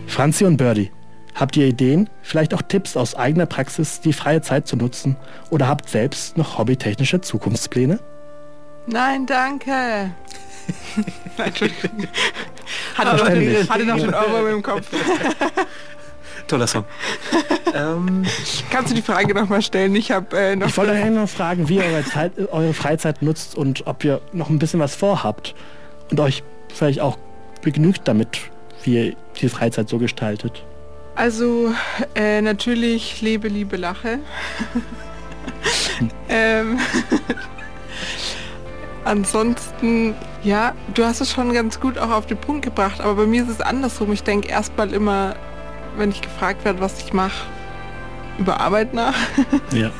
Franzi und Birdie, habt ihr Ideen, vielleicht auch Tipps aus eigener Praxis, die freie Zeit zu nutzen? Oder habt selbst noch hobbytechnische Zukunftspläne? Nein, danke. Entschuldigung. Hatte noch den Euro im Kopf. Toller Song. Kannst du die Frage nochmal stellen? Ich wollte euch noch fragen, wie ihr eure Freizeit nutzt und ob ihr noch ein bisschen was vorhabt und euch vielleicht auch begnügt damit, wie ihr die Freizeit so gestaltet. Also natürlich lebe, liebe, lache. Ansonsten, ja, du hast es schon ganz gut auch auf den Punkt gebracht, aber bei mir ist es andersrum. Ich denke erstmal immer, wenn ich gefragt werde, was ich mache, über Arbeit nach. Ja.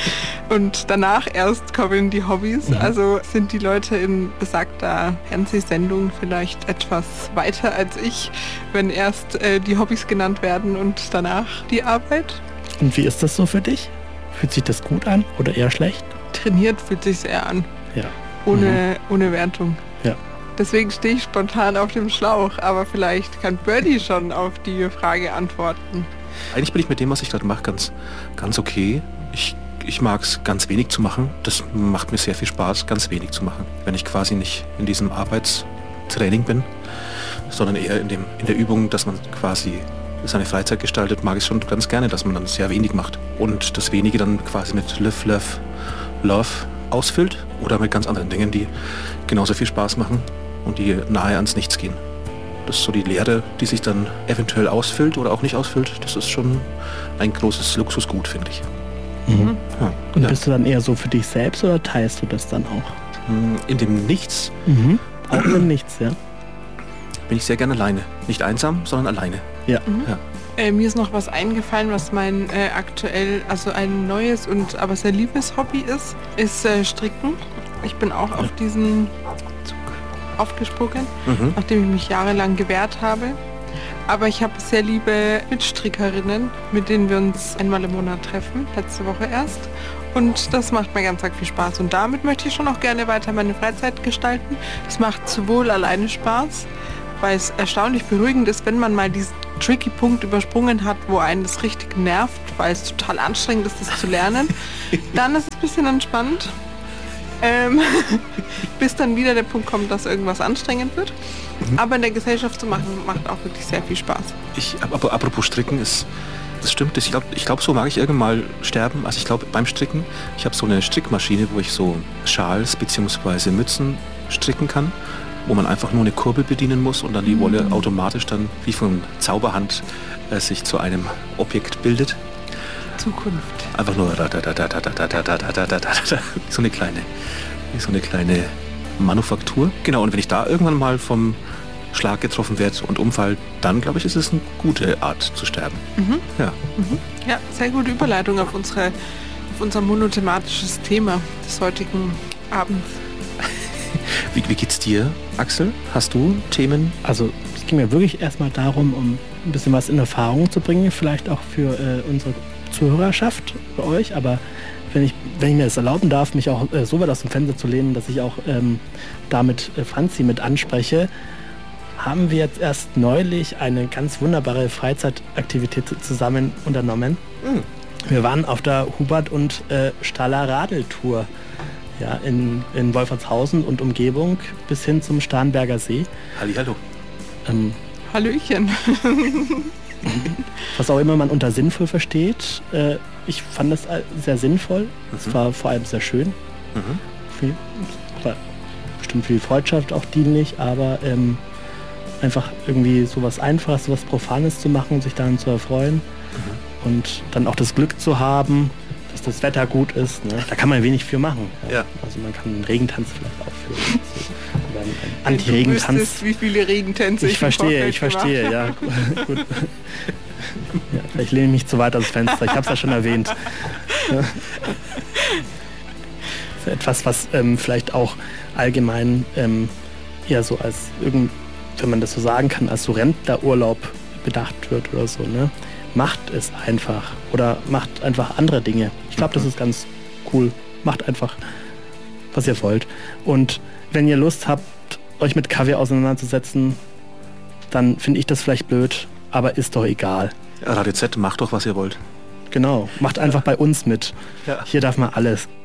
Und danach erst kommen die Hobbys. Mhm. Also sind die Leute in besagter Fernsehsendung vielleicht etwas weiter als ich, wenn erst die Hobbys genannt werden und danach die Arbeit. Und wie ist das so für dich? Fühlt sich das gut an oder eher schlecht? Trainiert fühlt sich eher an. Ja. Ohne Wertung. Ja. Deswegen stehe ich spontan auf dem Schlauch, aber vielleicht kann Birdie schon auf die Frage antworten. Eigentlich bin ich mit dem, was ich gerade mache, ganz okay. Ich mag es, ganz wenig zu machen. Das macht mir sehr viel Spaß, ganz wenig zu machen. Wenn ich quasi nicht in diesem Arbeitstraining bin, sondern eher in der Übung, dass man quasi seine Freizeit gestaltet, mag ich schon ganz gerne, dass man dann sehr wenig macht. Und das Wenige dann quasi mit Live, Love ausfüllt oder mit ganz anderen Dingen, die genauso viel Spaß machen und die nahe ans Nichts gehen. Das ist so die Leere, die sich dann eventuell ausfüllt oder auch nicht ausfüllt. Das ist schon ein großes Luxusgut, finde ich. Mhm. Ja. Und bist du dann eher so für dich selbst oder teilst du das dann auch? In dem Nichts? Mhm. Auch in dem Nichts, ja. Bin ich sehr gerne alleine. Nicht einsam, sondern alleine. Ja. Mhm. Ja. Mir ist noch was eingefallen, was mein aktuell, also ein neues und aber sehr liebes Hobby ist Stricken. Ich bin auch auf diesen Zug aufgesprungen, nachdem ich mich jahrelang gewehrt habe. Aber ich habe sehr liebe Mitstrickerinnen, mit denen wir uns einmal im Monat treffen, letzte Woche erst. Und das macht mir ganz viel Spaß. Und damit möchte ich schon auch gerne weiter meine Freizeit gestalten. Das macht sowohl alleine Spaß, weil es erstaunlich beruhigend ist, wenn man mal diesen tricky Punkt übersprungen hat, wo einen das richtig nervt, weil es total anstrengend ist, das zu lernen. Dann ist es ein bisschen entspannt. Bis dann wieder der Punkt kommt, dass irgendwas anstrengend wird. Aber in der Gesellschaft zu machen, macht auch wirklich sehr viel Spaß. Aber apropos Stricken, das stimmt. Ich glaube, so mag ich irgendwann mal sterben. Also ich glaube, beim Stricken, ich habe so eine Strickmaschine, wo ich so Schals bzw. Mützen stricken kann, wo man einfach nur eine Kurbel bedienen muss und dann die Wolle automatisch dann wie von Zauberhand sich zu einem Objekt bildet. Zukunft. Einfach nur so eine kleine Manufaktur. Genau, und wenn ich da irgendwann mal vom Schlag getroffen werde und umfall, dann glaube ich, ist es eine gute Art zu sterben. Ja. Ja, sehr gute Überleitung auf unser monothematisches Thema des heutigen Abends. Wie geht's dir, Axel? Hast du Themen? Also es ging mir wirklich erstmal darum, um ein bisschen was in Erfahrung zu bringen, vielleicht auch für unsere Zuhörerschaft, für euch, aber wenn ich mir das erlauben darf, mich auch so weit aus dem Fenster zu lehnen, dass ich auch damit Franzi mit anspreche, haben wir jetzt erst neulich eine ganz wunderbare Freizeitaktivität zusammen unternommen. Wir waren auf der Hubert und Staller Radeltour, ja, in Wolfertshausen und Umgebung bis hin zum Starnberger See. Hallihallo. Hallöchen. Was auch immer man unter sinnvoll versteht. Ich fand das sehr sinnvoll. Es war vor allem sehr schön. War bestimmt für die Freundschaft auch dienlich, aber einfach irgendwie sowas Einfaches, sowas Profanes zu machen, sich daran zu erfreuen und dann auch das Glück zu haben, dass das Wetter gut ist. Ne? Da kann man wenig für machen. Ja. Also man kann einen Regentanz vielleicht aufführen. Oder einen Anti-Regentanz. Du wüsstest, wie viele Regentänze ich verstehe, ja. Gut. Ja, vielleicht lehne ich mich zu weit aus dem Fenster. Ich habe es ja schon erwähnt. Ja. Das ist etwas, was vielleicht auch allgemein eher so als wenn man das so sagen kann, als so Rentnerurlaub bedacht wird oder so. Ne? Macht es einfach oder macht einfach andere Dinge. Ich glaube, das ist ganz cool. Macht einfach, was ihr wollt. Und wenn ihr Lust habt, euch mit Kaffee auseinanderzusetzen, dann finde ich das vielleicht blöd. aber ist doch egal. Radio Z, macht doch, was ihr wollt. Genau, macht einfach bei uns mit. Ja. Hier darf man alles.